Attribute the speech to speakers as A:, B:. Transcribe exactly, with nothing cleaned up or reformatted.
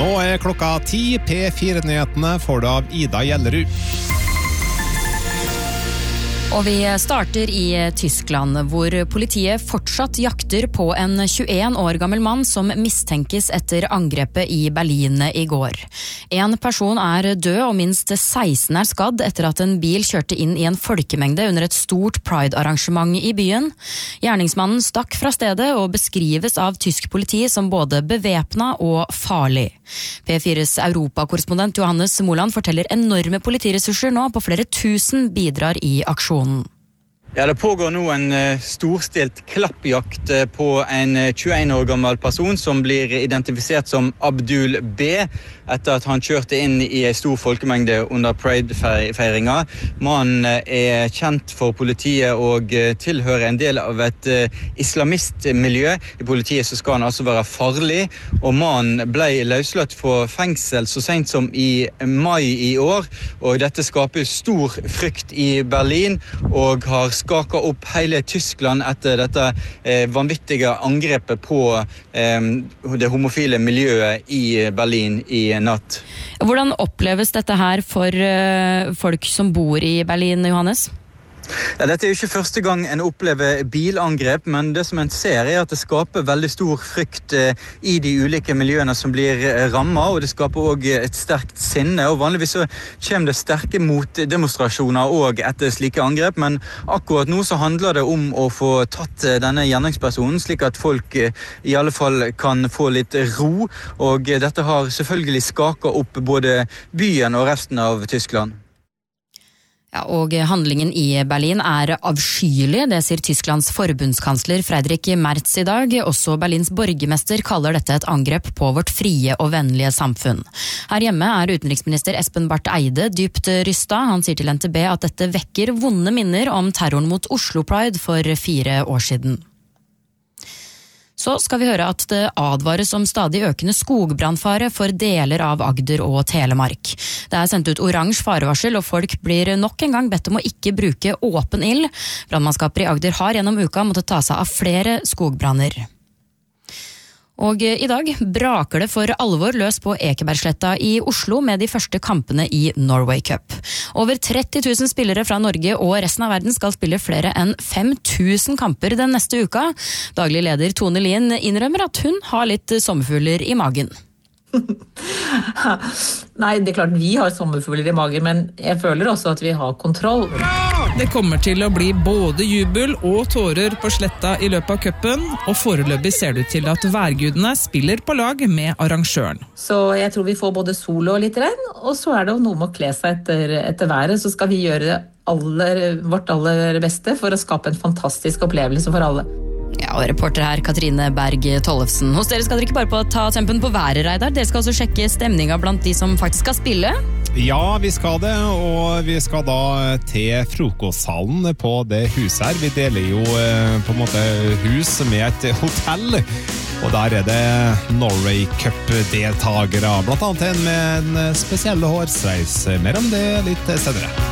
A: Nå er klokka ti, P fire-nyhetene får du av Ida Gjellerud.
B: Og vi starter i Tyskland, hvor politiet fortsatt jakter på en tjueen år gammel mann som mistenkes etter angrepet i Berlin i går. En person er død og minst seksten er skadd etter at en bil kjørte inn i en folkemengde under et stort Pride-arrangement i byen. Gjerningsmannen stakk fra stedet og beskrives av tysk politi som både bevæpna og farlig. P fires Europa-korrespondent Johannes Moland forteller enorme politiressurser nå på flere tusen bidrar i aksjonen.
C: Ja, det pågår nå en storstilt klappjakt på en tjueen år gammel person som blir identifisert som Abdul B, etter at han kjørte inn i en stor folkemengde under Pride-feiringa. Mannen er kjent for politiet og tilhører en del av et islamistmiljø. I politiet så skal han altså være farlig, og mannen ble løslatt fra fengsel så sent som i mai i år, og dette skaper stor frykt i Berlin og har skaka opp hele Tyskland etter dette eh, vanvittige angrepet på eh, det homofile miljøet i Berlin i natt.
B: Hvordan oppleves dette her for uh, folk som bor i Berlin, Johannes?
C: Ja, dette er jo ikke første gang en opplever bilangrep, men det som en ser er at det skaper veldig stor frykt eh, i de ulike miljøene som blir eh, rammet, og det skaper også et sterkt sinne, og vanligvis så kommer det sterke motdemonstrasjoner også etter slike angrep, men akkurat nå så handler det om å få tatt eh, denne gjerningspersonen, slik at folk eh, i alle fall kan få litt ro, og eh, dette har selvfølgelig skaket opp både byen og resten av Tyskland.
B: Ja, og handlingen i Berlin er avskyelig, det sier Tysklands forbundskansler Friedrich Merz i dag. Også Berlins borgermester kaller dette et angrep på vårt frie og vennlige samfunn. Her hjemme er utenriksminister Espen Barth Eide dypt rystet. Han sier til N T B at dette vekker vonde minner om terroren mot Oslo Pride for fire år siden. Så skal vi høre at det advares om stadig økende skogbrannfare for deler av Agder og Telemark. Det er sendt ut oransje farevarsel, og folk blir nok en gang bedt om å ikke bruke åpen ild. Brannmannskaper i Agder har gjennom uka måttet ta seg av flere skogbranner. Og i dag braker det for alvor løs på Ekebergsletta i Oslo med de første kampene i Norway Cup. Over tretti tusen spillere fra Norge og resten av verden skal spille flere enn fem tusen kamper den neste uka. Daglig leder Tone Lien innrømmer at hun har litt sommerfugler i magen.
D: Nei, det er klart vi har sommerfugler i magen, men jeg føler også at vi har kontroll.
E: Det kommer til å bli både jubel og tårer på sletta i løpet av cupen, og foreløpig ser det ut til at værgudene spiller på lag med arrangøren.
D: Så jeg tror vi får både sol og litt regn, og så er det noe med å kle seg etter, etter været, så skal vi gjøre aller, vårt aller beste for å skape en fantastisk opplevelse for alle.
B: Ja, og reporter her Katrine Berg Tollefsen. Hos dere skal dere ikke bare på ta tempen på været, Reidar. Dere skal også sjekke stemninga blant de som faktisk skal spille.
A: Ja, vi skal det, og vi skal da til frokostsalen på det huset her. Vi deler jo på en måte hus med et hotell, og der er det Norway Cup-deltagere, blant annet en med en spesiell hårsveis. Mer om det litt senere.